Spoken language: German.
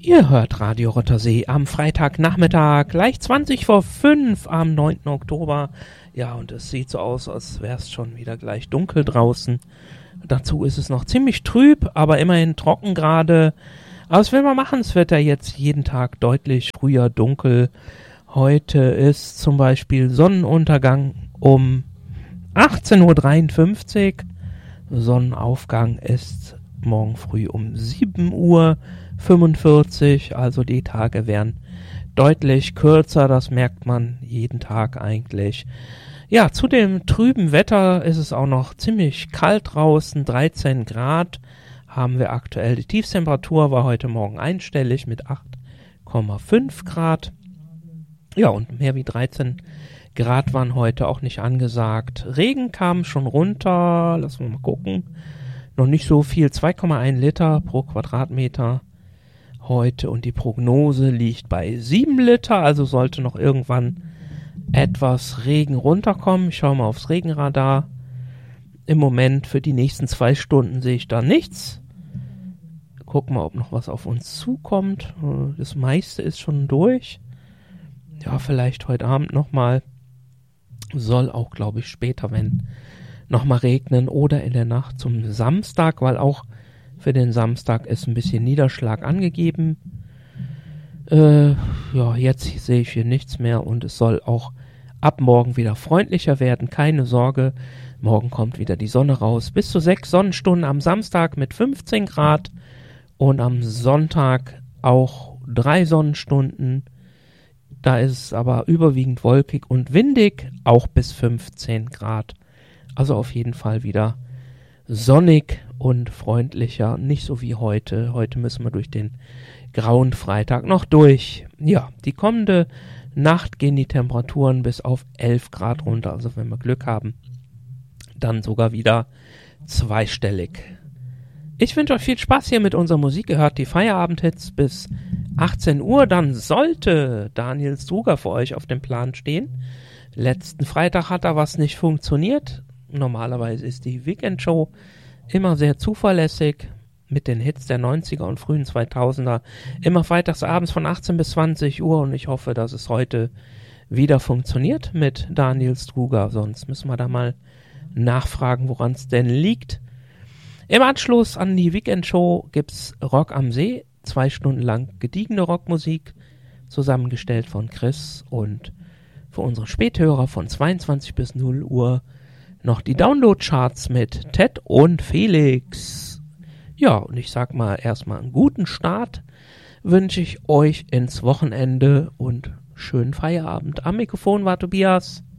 Ihr hört Radio Rottersee am Freitagnachmittag, gleich 20 vor 5 am 9. Oktober. Ja, und es sieht so aus, als wäre es schon wieder gleich dunkel draußen. Dazu ist es noch ziemlich trüb, aber immerhin trocken gerade. Aber was will man machen? Es wird ja jetzt jeden Tag deutlich früher dunkel. Heute ist zum Beispiel Sonnenuntergang um 18.53 Uhr. Sonnenaufgang ist morgen früh um 7.45 Uhr. Also die Tage werden deutlich kürzer. Das merkt man jeden Tag eigentlich. Ja, zu dem trüben Wetter ist es auch noch ziemlich kalt draußen. 13 Grad haben wir aktuell. Die Tiefstemperatur war heute Morgen einstellig mit 8,5 Grad. Ja, und mehr wie 13 Grad waren heute auch nicht angesagt. Regen kam schon runter. Lassen wir mal gucken. Noch nicht so viel. 2,1 Liter pro Quadratmeter heute. Und die Prognose liegt bei 7 Liter. Also sollte noch irgendwann etwas Regen runterkommen. Ich schaue mal aufs Regenradar. Im Moment für die nächsten 2 Stunden sehe ich da nichts. Gucken mal, ob noch was auf uns zukommt. Das meiste ist schon durch. Ja, vielleicht heute Abend nochmal. Soll auch, glaube ich, später, wenn nochmal regnen oder in der Nacht zum Samstag, weil auch für den Samstag ist ein bisschen Niederschlag angegeben. Ja, jetzt sehe ich hier nichts mehr und es soll auch ab morgen wieder freundlicher werden. Keine Sorge, morgen kommt wieder die Sonne raus. Bis zu 6 Sonnenstunden am Samstag mit 15 Grad und am Sonntag auch 3 Sonnenstunden. Da ist es aber überwiegend wolkig und windig, auch bis 15 Grad. Also auf jeden Fall wieder sonnig und freundlicher, nicht so wie heute. Heute müssen wir durch den grauen Freitag noch durch. Ja, die kommende Nacht gehen die Temperaturen bis auf 11 Grad runter. Also wenn wir Glück haben, dann sogar wieder zweistellig. Ich wünsche euch viel Spaß hier mit unserer Musik. Ihr hört die Feierabendhits bis 18 Uhr. Dann sollte Daniel Struger für euch auf dem Plan stehen. Letzten Freitag hat da was nicht funktioniert. Normalerweise ist die Weekend-Show immer sehr zuverlässig mit den Hits der 90er und frühen 2000er. Immer freitags abends von 18 bis 20 Uhr und ich hoffe, dass es heute wieder funktioniert mit Daniel Struger. Sonst müssen wir da mal nachfragen, woran es denn liegt. Im Anschluss an die Weekend-Show gibt's Rock am See. 2 Stunden lang gediegene Rockmusik, zusammengestellt von Chris und für unsere Späthörer von 22 bis 0 Uhr noch die Download-Charts mit Ted und Felix. Ja, und ich sag mal erstmal einen guten Start wünsche ich euch ins Wochenende und schönen Feierabend. Am Mikrofon war Tobias.